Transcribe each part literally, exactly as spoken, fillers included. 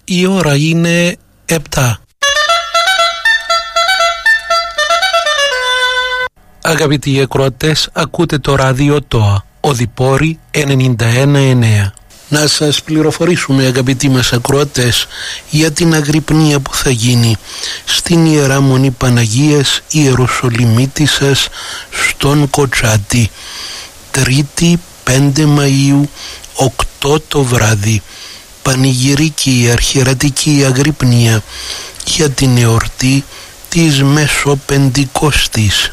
Η ώρα είναι επτά. Αγαπητοί ακροατές, ακούτε το ράδιο ΤΟΑ, Οδυπόρη ενενήντα ένα εννέα. Να σας πληροφορήσουμε, αγαπητοί μας ακροατές, για την αγρυπνία που θα γίνει στην Ιερά Μονή Παναγίας Ιεροσολυμίτισσας στον Κοτσάτη, Τρίτη πέντε Μαΐου, οκτώ το βράδυ. Πανηγυρική αρχιερατική αγρυπνία για την εορτή της Μεσοπεντηκοστής.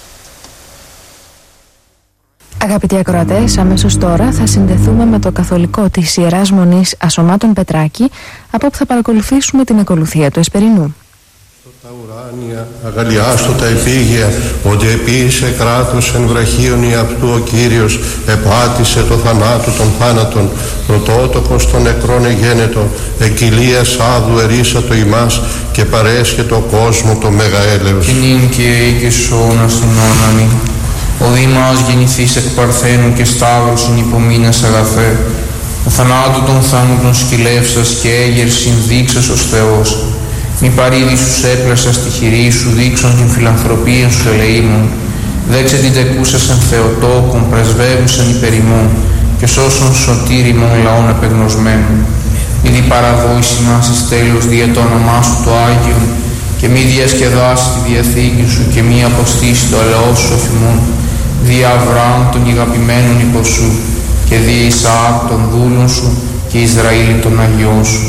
Αγαπητοί ακροατές, αμέσως τώρα θα συνδεθούμε με το καθολικό της Ιεράς Μονής Ασωμάτων Πετράκη, από όπου θα παρακολουθήσουμε την ακολουθία του Εσπερινού. Τα ουράνια, αγαλιάστο τα επίγεια, ότι επίησε κράτος εν βραχίων η αυτού ο Κύριος, επάτησε το θανάτου των θάνατων, πρωτότοκος των νεκρών εγένετο, εκκυλίας άδου ερίσατο ημάς και παρέσχετο κόσμο το μεγαέλεος. Και νυν και και σώνα στον όναμι, ο Δήμας γεννηθείς εκ Παρθένου και Σταύρωσιν υπομείνας αγαθέ, ο θανάτου των θάνατων σκυλεύσας και έγερσιν δείξας ως Θεός. Μη παρήδη σου έπλασα στη χειρή σου, δείξον την φιλανθρωπία σου ελεήμων. Δέξε την τεκούσας εν Θεοτόκον, πρεσβεύουσαν υπερημών, και σώσον σωτήριμον λαών επεγνωσμένων. Ήδη παραδόηση μας εις τέλος δια το όνομά σου το Άγιον, και μη διασκεδάσει τη Διαθήκη σου, και μη αποστήσει το αλαό σου αφημών, δια Αβραάμ των αγαπημένων υπό σου, και δια Ισαάκ των δούλων σου, και Ισραήλ των Αγιών σου.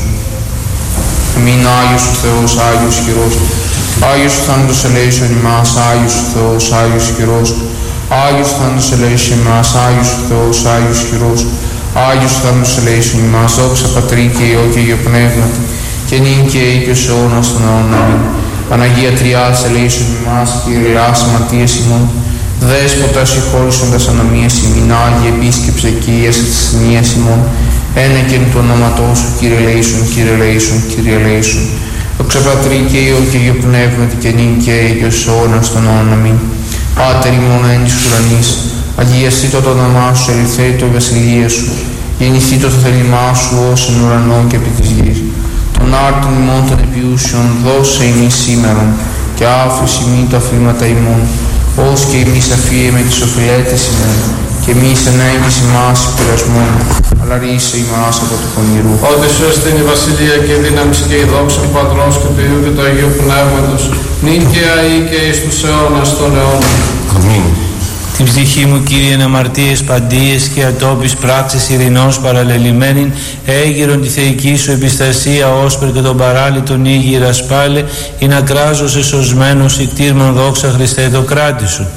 Μην Άγιος ο Θεός, Άγιος χειρός, Άγιος ο θάνατος ελέησον ημάς, Άγιος ο Θεός, Άγιος χειρός, Άγιος ο θάνατος ελέησον ημάς, Άγιος ο Θεός, Άγιος χειρός, Άγιος ο θάνατος ελέησον ημάς, δόξα Πατρί και Υιό και Αγίο Πνεύματι, και νυν και αεί και ως αιώνας των αιώνων. Αμήν. Παναγία Τριάδας ελέησον ημάς, Κύριε ελάς αμαρτίες ημών, Δέσποτα συγχώρησοντας ανομίες ημίν, Άγιε επίσκεψε οικίας της ασθενείας ημών, ένα και του ονόματός σου, Κύριε ελέησον, Κύριε ελέησον, Κύριε ελέησον. Δόξα Πατρί και Υιό και Αγίο Πνεύματι, και νυν και αεί και ως αιώνας των αιώνων. Αμήν. Πάτερ ημών εν της ουρανής, αγιαστήτω το όνομά σου, ελευθέτω η βασιλεία σου, γεννηθήτω το θέλημά σου ως εν ουρανό και επί της γης. Τον άρτον ημών των επιούσιων δώσε ημείς σήμερον, και άφησε ημί τα αφήματα ημών, ως και εμείς αφίε με τις οφειλέτες ημών, και εμείς ενέγγιση μας πειρασμών, αλλά ρίσε ημάς από το πονηρού. Ότι σου έστειν η βασιλεία και η δύναμη και η δόξα του Πατρός και του Υιού και του Αγίου Πνεύματος, νυν και αεί και εις τους αιώνας των αιώνων. Αμήν. Την ψυχή μου, Κύριε, εν αμαρτίες παντίες και ατόπις πράξεις ειρηνός παραλελειμμένην, έγειρον τη θεϊκή σου επιστασία, όσπερ και τον παράλυτον ήγηρα σπάλε, ή να κράζω σε σωσμένος η κτήρμον δόξα Χριστέ το κράτη σου.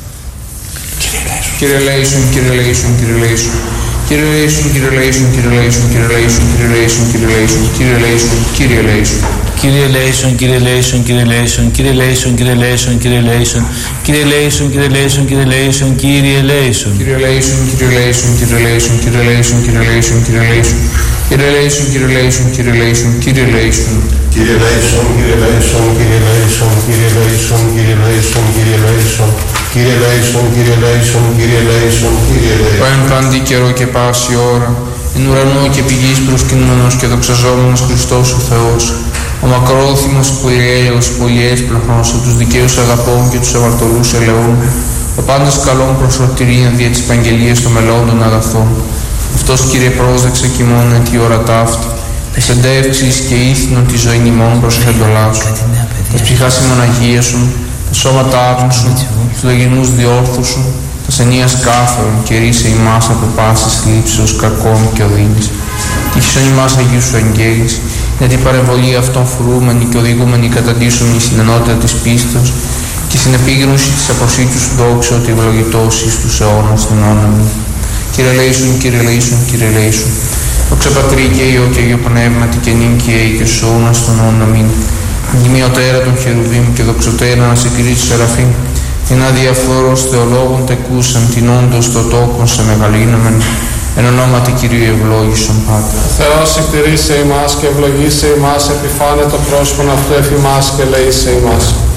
Κύριε ελέησον, Κύριε ελέησον, Κύριε ελέησον. Κύριε ελέησον, Κύριε ελέησον, Κύριε ελέησον, Κύριε ελέησον, Κύριε ελέησον, Κύριε ελέησον, Κύριε ελέησον, Κύριε ελέησον. Κύριε ελέησον, Κύριε ελέησον, Κύριε ελέησον, Κύριε ελέησον, Κύριε ελέησον, Κύριε ελέησον, Κύριε ελέησον, Κύριε ελέησον, Κύριε ελέησον, Κύριε ελέησον. Κύριε ελέησον, Κύριε ελέησον, Κύριε ελέησον, Κύριε ελέησον, Κύριε ελέησον, Κύριε ελέησον. Κύριε ελέησον, Κύριε ελέησον, Κύριε ελέησον, Κύριε ελέησον. Κύριε ελέησον, Κύριε ελέησον, Κύριε ελέησον, Κύριε ελέησον, Κύριε ελέησον, Κύριε ελέησον. Κύριε ελέησον, Κύριε ελέησον, Κύριε ελέησον, Κύριε ελέησον. Ο εν πάντη καιρό και πάση ώρα, εν ουρανό και πηγής προσκυνούμενος και δοξαζόμενος Χριστός ο Θεός, ο μακρόθυμος πολυέλεος, πολυέσπλαχνος, ο τους δικαίους αγαπών και τους αμαρτωλούς ελεών, ο πάντας καλών προς σωτηρίαν δια της επαγγελίας των μελών των αγαθών. Αυτός, Κύριε, πρόσδεξε κι ημών εν τη ώρα ταύτη, τες εντεύξεις και ήθινον τη ζωή ημών προς εντολά σου, τας ψυχάς ημών αγίασον, τα σώματά σου, τους λογινούς διόρθους σου, τας ενίας κάθαρον και ρίσε ημάς από πάσης θλίψεως κακών και οδύνης. Τύχησον ημάς Αγίου σου αγγέλης, για την παρεμβολή αυτών φρούμενη και οδηγούμενη καταντήσομη στην ενότητα της πίστεως και στην επίγνωση της αποσύτου σου δόξα ότι ευλογητός εις τους αιώνας των αιώνων. Κύριε ελέησον, Κύριε ελέησον, Κύριε ελέησον. Δόξα Πατρί και Υιό και Αγίο Πνεύματι, και νυν και αεί και στους αιώνας των αιώνων. Αμήν. Γυμιωτέρα των χερουβίμ και δοξωτέρα να σε κηρύττει σεραφείμ, την αδιαφόρος θεολόγων τεκούσαν την όντως το τόκον σε μεγαλύνομεν, εν ονόματι Κυρίου ευλόγησον Πάτερ. Θεός εκτηρήσε ημάς και ευλογήσε ημάς, επιφάνε το πρόσωπον αυτού εφ' ημάς και ελεήσε ημάς.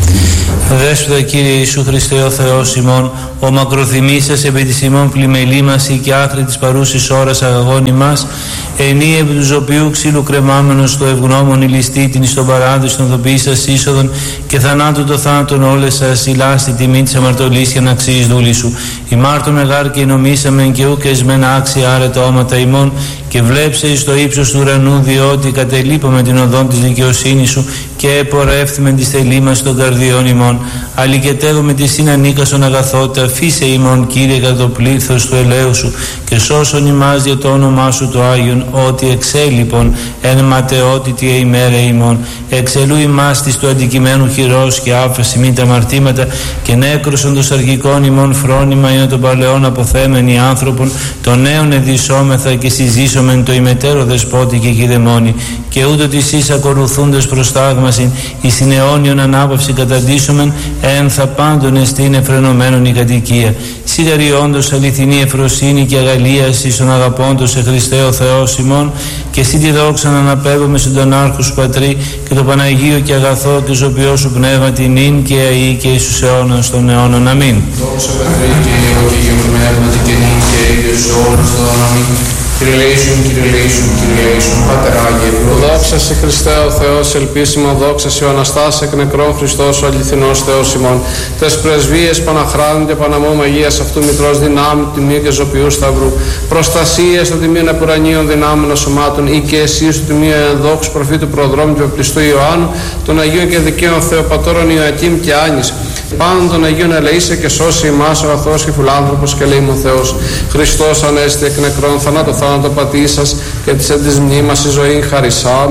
Δέσποτα Κύριε Ιησού Χριστέ ο Θεός ημών, ο μακροθυμήσας επί της ημών πλημελήμαση και άχρη της παρούσης ώρας αγαγών ημάς, ενή επί του ζωπιού ξύλου κρεμάμενος στο ευγνώμων ηλιστή την εις τον παράδεισο των δοποιής σας είσοδον και θανάτου το θάνατον όλες σας ηλάς τη τιμή της αμαρτωλής και αναξίης δούλη σου. Ημάρτων μεγάρ και νομίσαμεν και ούκ εσμένα άξια άρετα όματα ημών και βλέψε εις το ύψος του ουρανού, διότι κατελείπαμε την οδόν της δικαιοσύνης σου και επορεύθυμεν τη θελή μας των καρδιών ημών. Αλληκετεύομαι τη συνανίκασον αγαθότητα, φύσε ημών Κύριε κατά το πλήθος του ελέου σου και σώσον ημάς για το όνομά σου το Άγιον, ότι εξέλιπον εν ματαιότητη ημέρα ημών. Εξελού ημάς της του αντικειμένου χειρός και άφεση μη τα αμαρτήματα και νέκρωσον των σαρκικών ημών φρόνημα είναι των παλαιών αποθέμενοι άνθρωπον, των νέων εδυσσόμεθα και συζήσομεν το ημετέρω δεσπότη και κηδεμόνι και ούτω της εις ακολουθούντες προς τάγμασιν εις την αιώνιον ανάπαυση καταντήσομεν εν θα πάντων εστίν εφρενωμένον η κατοικία. Σίγαρη όντως αληθινή ευφροσύνη και αγαλίαση στον αγαπώντος σε Χριστέ ο Θεός ημών και εσύ τη δόξα να αναπέμπουμε στον τον Άρχο σου Πατρί και το Παναγίο και αγαθό και ζωπιό σου πνεύμα την ίν και αή και εις τους αιώνας των αιώνων. Αμήν. Δόξα Πατρί και Υιό και Υιό πνεύματι και νυν και αή και εις τους αιώνας των αιώνων. Αμήν. Κύριε Λέησον, Κύριε Λέησον, Κύριε Λέησον, Πάτερ Άγιε, δόξα σε Χριστέ ο Θεός ελπίσιμο, δόξα σε ο Αναστάς εκ νεκρών Χριστός ο αληθινός Θεός ημών. Τες πρεσβείες Παναχράντου και Παναμόμου Αγίας αυτού μητρός δυνάμει τιμίου και ζωπιού σταυρού. Προστασίες των τιμίων επουρανίων δυνάμεων σωμάτων ή και εσείς του τιμίου ενδόξου προφήτου προδρόμου και πεπλιστού Ιωάννου, των Αγίων και Δικαίων Θεοπατώρων Ιωακήμ και Άνης. Πάντων των Αγίων ελεήσε και σώσει ημάς ο αγαθός και φιλάνθρωπος και λέει μου Θεός. Χριστός ανέστη εκ νεκρών θανάτω θάνατο πατήσας και της εν της μνήμας η ζωή χαρισά.